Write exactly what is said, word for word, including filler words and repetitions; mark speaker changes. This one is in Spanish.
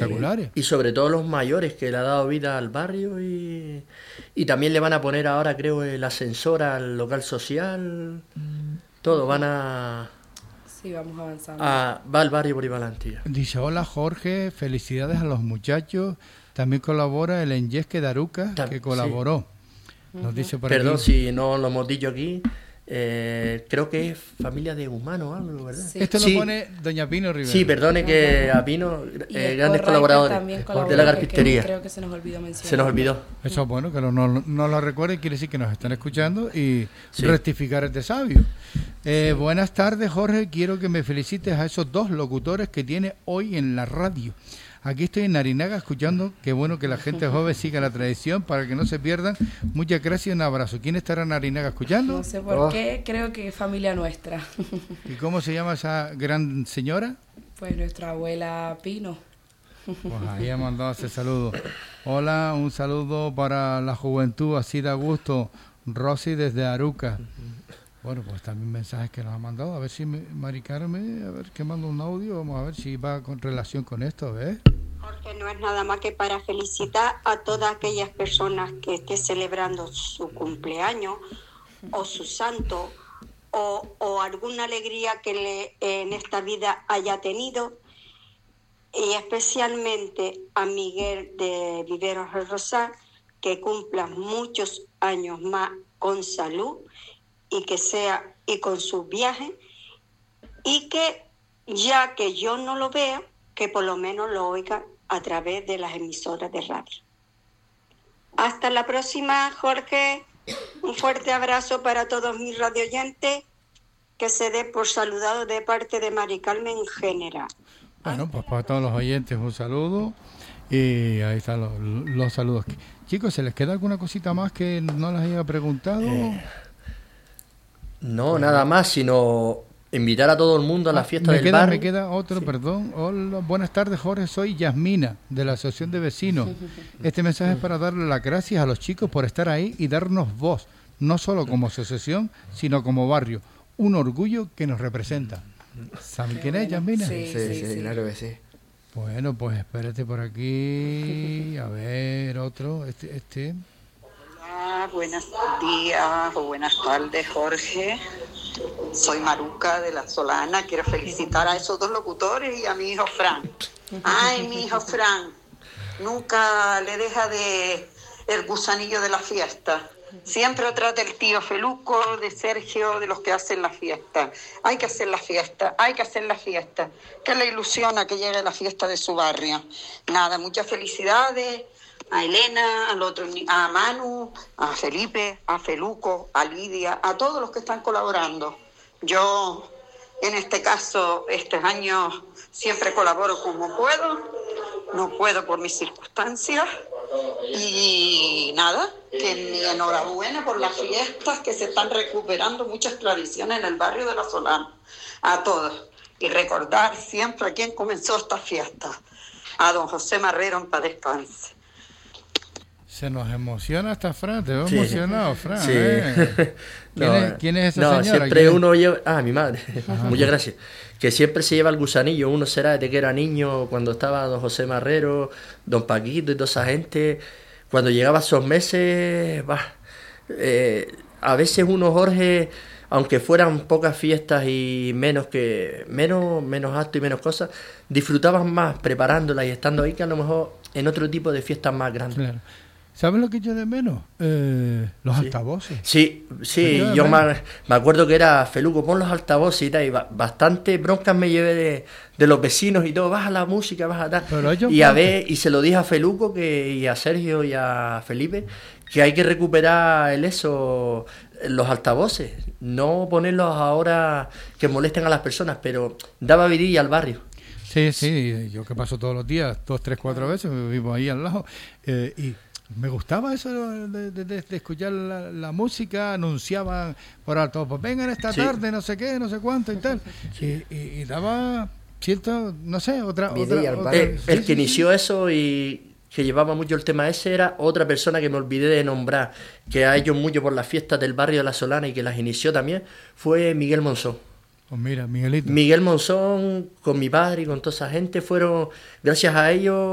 Speaker 1: espectaculares.
Speaker 2: Y sobre todo los mayores, que le ha dado vida al barrio, y, y también le van a poner ahora, creo, el ascensor al local social. Mm. Todo, van a...
Speaker 3: Sí, vamos avanzando.
Speaker 2: A, va al barrio Polivalentía.
Speaker 1: Dice, hola Jorge, felicidades a los muchachos. También colabora el Enyesque de Aruca, Tam, que colaboró. Sí. Nos dice por
Speaker 2: Perdón
Speaker 1: aquí.
Speaker 2: si no lo hemos dicho aquí. Eh, creo que es familia de Humanos o algo, ¿verdad?
Speaker 1: Sí. Esto lo
Speaker 2: sí.
Speaker 1: pone doña Pino Rivera.
Speaker 2: Sí, perdone que a Pino, eh, grandes colaboradores de la carpintería.
Speaker 3: Creo que se nos olvidó mencionar.
Speaker 2: Se nos olvidó.
Speaker 1: Eso es bueno, que no, no, no lo recuerden, quiere decir que nos están escuchando y sí. rectificar este sabio. Eh, sí. Buenas tardes, Jorge. Quiero que me felicites a esos dos locutores que tiene hoy en la radio. Aquí estoy en Narinaga escuchando. Qué bueno que la gente joven siga la tradición para que no se pierdan. Muchas gracias y un abrazo. ¿Quién estará en Narinaga escuchando?
Speaker 3: No sé por oh. qué, creo que es familia nuestra.
Speaker 1: ¿Y cómo se llama esa gran señora?
Speaker 3: Pues nuestra abuela Pino.
Speaker 1: Pues ahí ha mandado ese saludo. Hola, un saludo para la juventud, así da gusto. Rosy desde Aruca. Bueno, pues también mensajes que nos ha mandado. A ver si me, Mari Carmen, a ver que manda un audio. Vamos a ver si va con relación con esto, ¿ves?
Speaker 4: Jorge, no es nada más que para felicitar a todas aquellas personas que estén celebrando su cumpleaños o su santo o, o alguna alegría que le, en esta vida haya tenido, y especialmente a Miguel de Viveros del Rosal, que cumpla muchos años más con salud y que sea y con sus viajes, y que ya que yo no lo vea, que por lo menos lo oiga a través de las emisoras de radio. Hasta la próxima, Jorge. Un fuerte abrazo para todos mis radioyentes, que se dé por saludado de parte de Mari Carmen en general.
Speaker 1: Bueno, pues para todos los oyentes un saludo, y ahí están los, los saludos. Chicos, ¿se les queda alguna cosita más que no les haya preguntado? Eh,
Speaker 2: no, bueno. nada más, sino invitar a todo el mundo a la fiesta
Speaker 1: me
Speaker 2: del
Speaker 1: queda,
Speaker 2: barrio.
Speaker 1: Me queda otro, sí. perdón. Hola, buenas tardes, Jorge. Soy Yasmina, de la Asociación de Vecinos. Este mensaje es para darle las gracias a los chicos por estar ahí y darnos voz, no solo como asociación, sino como barrio. Un orgullo que nos representa. ¿Saben quién es, Yasmina?
Speaker 5: Sí, sí, sí, sí, claro que sí.
Speaker 1: Bueno, pues espérate por aquí. A ver, otro. Este, este.
Speaker 6: Hola, buenos días o buenas tardes, Jorge. Soy Maruca de La Solana. Quiero felicitar a esos dos locutores y a mi hijo Fran. Ay, mi hijo Fran. Nunca le deja de el gusanillo de la fiesta. Siempre atrás del tío Feluco, de Sergio, de los que hacen la fiesta. Hay que hacer la fiesta, hay que hacer la fiesta. Que le ilusiona que llegue la fiesta de su barrio. Nada, muchas felicidades a Elena, al otro, a Manu, a Felipe, a Feluco, a Lidia, a todos los que están colaborando. Yo, en este caso, estos años siempre colaboro como puedo. No puedo por mis circunstancias. Y nada, que mi enhorabuena por las fiestas, que se están recuperando muchas tradiciones en el barrio de La Solana. A todos. Y recordar siempre a quién comenzó esta fiesta. A don José Marrero, en paz descanse.
Speaker 1: Se nos emociona esta Fran, te veo
Speaker 2: sí.
Speaker 1: emocionado, Fran.
Speaker 2: Sí.
Speaker 1: ¿eh? ¿Quién,
Speaker 2: no,
Speaker 1: es, ¿Quién es esa
Speaker 2: no,
Speaker 1: señora?
Speaker 2: Siempre
Speaker 1: es?
Speaker 2: uno lleva... Ah, mi madre. Muchas gracias. Que siempre se lleva el gusanillo. Uno será desde que era niño, cuando estaba don José Marrero, don Paquito y toda esa gente. Cuando llegaba esos meses, bah, eh, a veces uno, Jorge, aunque fueran pocas fiestas y menos que menos menos actos y menos cosas, disfrutaban más preparándolas y estando ahí que a lo mejor en otro tipo de fiestas más grandes.
Speaker 1: Claro. ¿Sabes lo que yo de menos? Eh, los sí. altavoces.
Speaker 2: Sí, sí, yo, yo me, me acuerdo que era Feluco, pon los altavoces y tal, y bastante broncas me llevé de, de los vecinos y todo, baja la música, baja tal. Y a ver, y se lo dije a Feluco que, y a Sergio y a Felipe, que hay que recuperar el eso, los altavoces, no ponerlos ahora que molesten a las personas, pero daba vidilla al barrio.
Speaker 1: Sí, sí, yo que paso todos los días, dos, tres, cuatro veces, vivo ahí al lado, eh, y me gustaba eso de, de, de, de escuchar la, la música, anunciaban por alto, pues vengan esta sí. tarde, no sé qué, no sé cuánto y tal, sí. y, y, y daba cierto, no sé, otra... otra, otra
Speaker 2: el,
Speaker 1: sí,
Speaker 2: el
Speaker 1: sí,
Speaker 2: que inició
Speaker 1: sí.
Speaker 2: eso y que llevaba mucho el tema ese era otra persona que me olvidé de nombrar, que ha hecho mucho por las fiestas del barrio de La Solana y que las inició también, fue Miguel Monzón.
Speaker 1: Pues mira, Miguelito.
Speaker 2: Miguel Monzón, con mi padre y con toda esa gente, fueron, gracias a ellos,